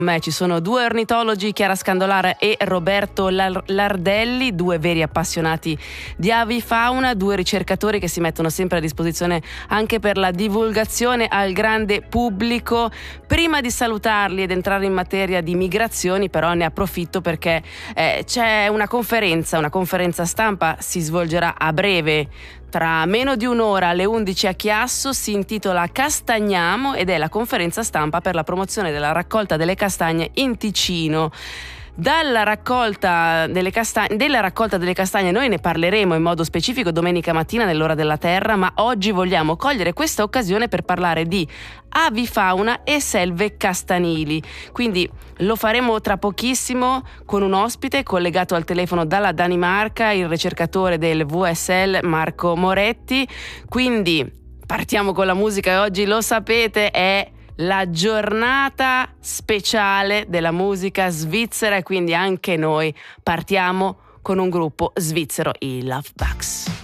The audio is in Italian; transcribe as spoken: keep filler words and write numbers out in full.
Me ci sono due ornitologi, Chiara Scandolara e Roberto Lar- Lardelli, due veri appassionati di avifauna, due ricercatori che si mettono sempre a disposizione anche per la divulgazione al grande pubblico. Prima di salutarli ed entrare in materia di migrazioni, però ne approfitto perché eh, c'è una conferenza, una conferenza stampa, si svolgerà a breve. Tra meno di un'ora alle undici a Chiasso, si intitola Castagniamo ed è la conferenza stampa per la promozione della raccolta delle castagne in Ticino. Dalla raccolta delle castagne, della raccolta delle castagne noi ne parleremo in modo specifico domenica mattina nell'ora della terra, ma oggi vogliamo cogliere questa occasione per parlare di avifauna e selve castanili. Quindi lo faremo tra pochissimo con un ospite collegato al telefono dalla Danimarca, il ricercatore del V S L Marco Moretti. Quindi partiamo con la musica e oggi, lo sapete, è la giornata speciale della musica svizzera e quindi anche noi partiamo con un gruppo svizzero, i Love Bugs.